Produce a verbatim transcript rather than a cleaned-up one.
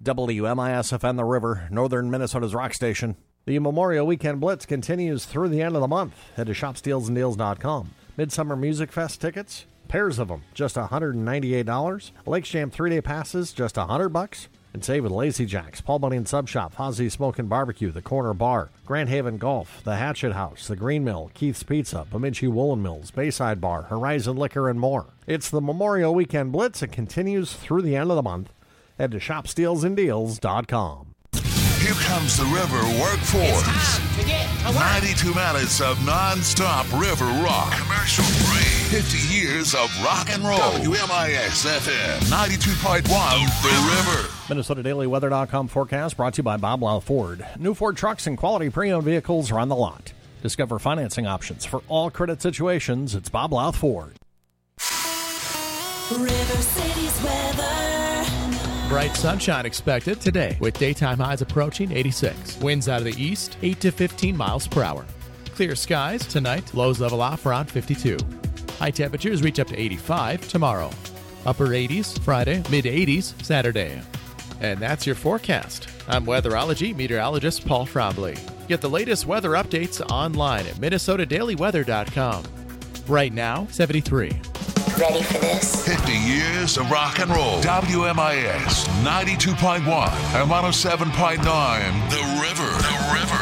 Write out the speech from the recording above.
W M I S F N The River, northern Minnesota's rock station. The Memorial Weekend Blitz continues through the end of the month. Head to shop steals and deals dot com. Midsummer Music Fest tickets, pairs of them, just one hundred ninety-eight dollars. Lakes Jam three-day passes, just one hundred bucks. And save with Lazy Jacks, Paul Bunyan Sub Shop, Fozzie Smokin' Barbecue, The Corner Bar, Grand Haven Golf, The Hatchet House, The Green Mill, Keith's Pizza, Bemidji Woolen Mills, Bayside Bar, Horizon Liquor, and more. It's the Memorial Weekend Blitz. It continues through the end of the month. Head to shop steals and deals dot com. Here comes the River Workforce. It's time to get to work. ninety-two minutes of non-stop river rock. Commercial free. fifty years of rock and roll. W M I S F M ninety-two point one, The River. Minnesota Daily Weather dot com forecast brought to you by Bob Louth Ford. New Ford trucks and quality pre-owned vehicles are on the lot. Discover financing options for all credit situations. It's Bob Louth Ford. River City's weather. Bright sunshine expected today with daytime highs approaching eighty-six. Winds out of the east, eight to fifteen miles per hour. Clear skies tonight, lows level off around fifty-two. High temperatures reach up to eighty-five tomorrow. Upper eighties Friday, mid eighties Saturday. And that's your forecast. I'm weatherology meteorologist Paul Frombley. Get the latest weather updates online at Minnesota Daily Weather dot com. Right now, seventy-three. Ready for this? fifty years of rock and roll. W M I S ninety-two point one and one oh seven point nine, The